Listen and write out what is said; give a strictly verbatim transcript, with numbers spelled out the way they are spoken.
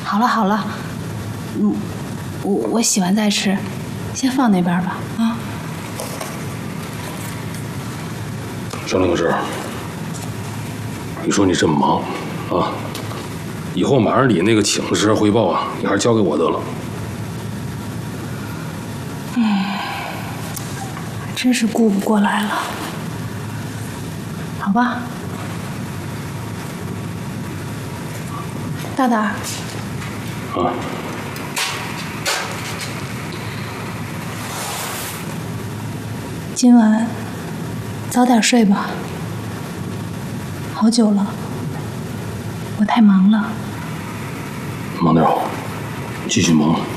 好了好了，嗯，我我洗完再吃，先放那边吧。啊。 商量个事儿。你说你这么忙啊，以后马二里那个请示汇报啊，你还是交给我得了。 嗯，真是顾不过来了。好吧。大胆儿。 啊。 今晚早点睡吧。好久了，我太忙了。 忙点好，继续忙。